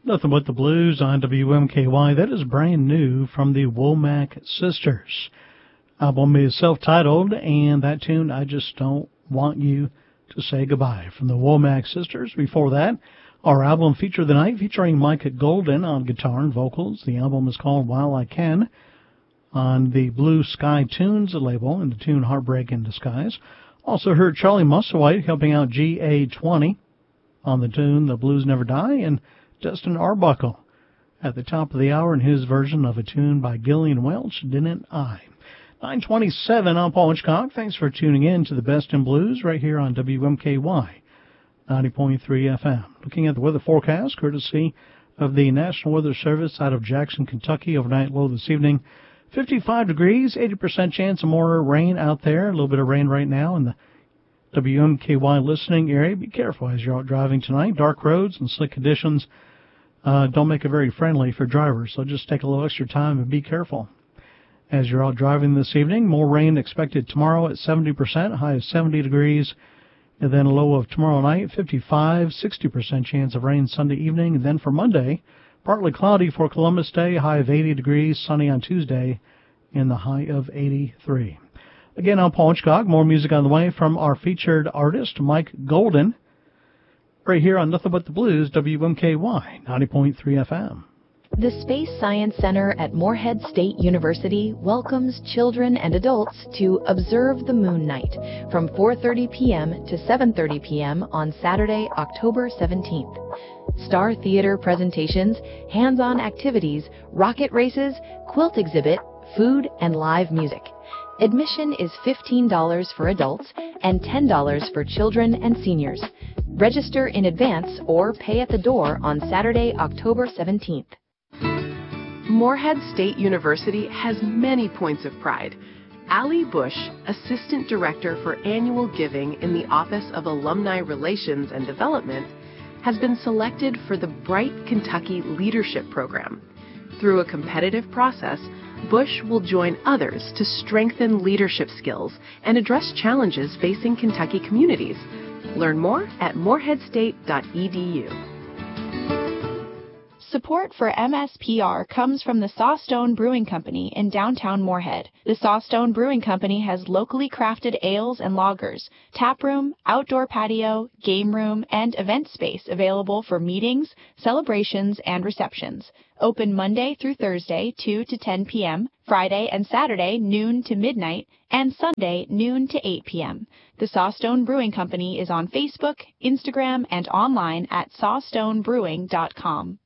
Nothing But the Blues on WMKY. That is brand new from the Womack Sisters. Album is self-titled, and that tune, I Just Don't Want You to Say Goodbye, from the Womack Sisters. Before that, our album Feature of the Night, featuring Mike Golden on guitar and vocals. The album is called While I Can, on the Blue Sky Tunes label, and the tune Heartbreak in Disguise. Also heard Charlie Musselwhite helping out GA20 on the tune The Blues Never Die, and Dustin Arbuckle at the top of the hour in his version of a tune by Gillian Welch, Didn't I? 9:27, I'm Paul Hitchcock. Thanks for tuning in to the Best in Blues right here on WMKY 90.3 FM. Looking at the weather forecast, courtesy of the National Weather Service out of Jackson, Kentucky. Overnight low this evening, 55 degrees, 80% chance of more rain out there. A little bit of rain right now in the WMKY listening area. Be careful as you're out driving tonight. Dark roads and slick conditions don't make it very friendly for drivers, so just take a little extra time and be careful as you're out driving this evening. More rain expected tomorrow at 70%, high of 70 degrees, and then a low of tomorrow night, 55, 60% chance of rain Sunday evening. And then for Monday, partly cloudy for Columbus Day, high of 80 degrees, sunny on Tuesday, and the high of 83. Again, I'm Paul Hitchcock. More music on the way from our featured artist, Mike Golden, right here on Nothing But the Blues, WMKY 90.3 FM. The Space Science Center at Morehead State University welcomes children and adults to Observe the Moon Night from 4:30 p.m. to 7:30 p.m. on Saturday, October 17th. Star theater presentations, hands-on activities, rocket races, quilt exhibit, food, and live music. Admission is $15 for adults and $10 for children and seniors. Register in advance or pay at the door on Saturday, October 17th. Morehead State University has many points of pride. Allie Bush, Assistant Director for Annual Giving in the Office of Alumni Relations and Development, has been selected for the Bright Kentucky Leadership Program. Through a competitive process, Bush will join others to strengthen leadership skills and address challenges facing Kentucky communities. Learn more at moreheadstate.edu. Support for MSPR comes from the Sawstone Brewing Company in downtown Morehead. The Sawstone Brewing Company has locally crafted ales and lagers, tap room, outdoor patio, game room, and event space available for meetings, celebrations, and receptions. Open Monday through Thursday, 2 to 10 p.m., Friday and Saturday, noon to midnight, and Sunday, noon to 8 p.m. The Sawstone Brewing Company is on Facebook, Instagram, and online at sawstonebrewing.com.